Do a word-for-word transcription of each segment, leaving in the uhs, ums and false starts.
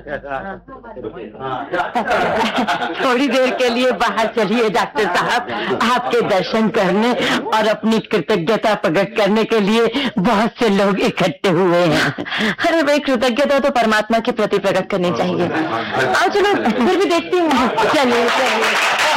थोड़ी देर के लिए बाहर चलिए डॉक्टर साहब, आपके दर्शन करने और अपनी कृतज्ञता प्रकट करने के लिए बहुत से लोग इकट्ठे हुए हैं। अरे भाई, कृतज्ञता तो परमात्मा के प्रति प्रकट करनी चाहिए। आओ चलो फिर भी देखती हूँ। चलिए चलिए।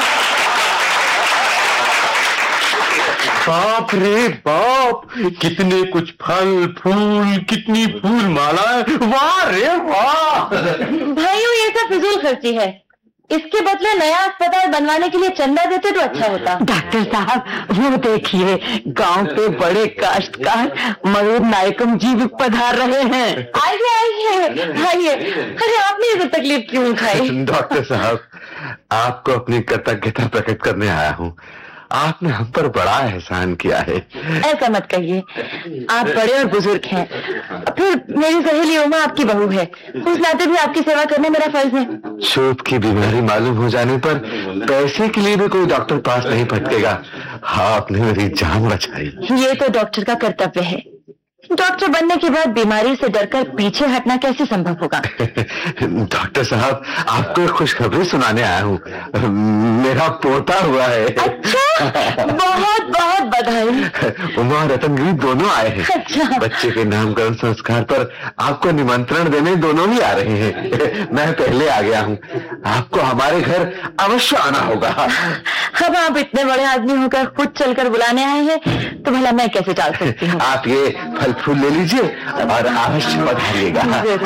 बाप रे बाप, कितने कुछ फल फूल, कितनी फूल मालाएं, वाह रे वाह। भाइयों, ये सब फिजूल खर्ची है। इसके बदले नया अस्पताल बनवाने के लिए चंदा देते तो अच्छा होता। डॉक्टर साहब, वो देखिए, गांव के बड़े काश्तकार मयूर नायकम जी भी पधार रहे हैं। आइए आइए आइए। अरे आपने ये तकलीफ क्यों उठाई? डॉक्टर साहब, आपको अपनी कृतज्ञता प्रकट करने आया हूँ। आपने हम पर बड़ा एहसान किया है। ऐसा मत कहिए, आप बड़े और बुजुर्ग हैं, फिर मेरी सहेली उमा आपकी बहू है, उस नाते भी आपकी सेवा करने मेरा फर्ज है। छूत की बीमारी मालूम हो जाने पर पैसे के लिए भी कोई डॉक्टर पास नहीं भटकेगा। आपने मेरी जान बचाई। ये तो डॉक्टर का कर्तव्य है। डॉक्टर बनने के बाद बीमारी से डरकर पीछे हटना कैसे संभव होगा? डॉक्टर साहब, आपको एक खुशखबरी सुनाने आया हूँ। मेरा पोता हुआ है। अच्छा, बहुत बहुत बधाई। उमा और रतनगिरी दोनों आए हैं। अच्छा। बच्चे के नामकरण संस्कार पर आपको निमंत्रण देने दोनों ही आ रहे हैं। मैं पहले आ गया हूँ। आपको हमारे घर अवश्य आना होगा। अब आप इतने बड़े आदमी होकर खुद चलकर बुलाने आए हैं, तो भला मैं कैसे टाल सकती हूँ? आप ये फल फूल ले लीजिए और अवश्य पधारिएगा।